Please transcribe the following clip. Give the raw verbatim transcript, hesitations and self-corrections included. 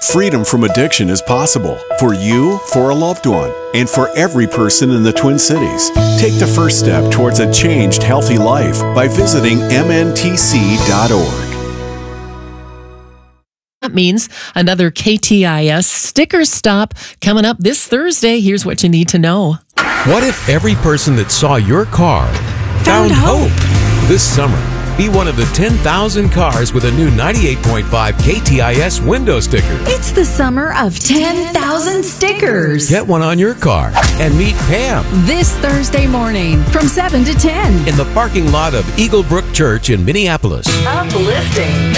freedom from addiction is possible for you, for a loved one, and for every person in the Twin Cities. Take the first step towards a changed, healthy life by visiting M N T C dot org. That means another K T I S sticker stop coming up this Thursday. Here's what you need to know. What if every person that saw your car found, Found hope. hope? This summer, be one of the ten thousand cars with a new ninety-eight point five K T I S window sticker. It's the summer of ten thousand stickers. Get one on your car and meet Pam This Thursday morning from seven to ten. in the parking lot of Eagle Brook Church in Minneapolis. Uplifting.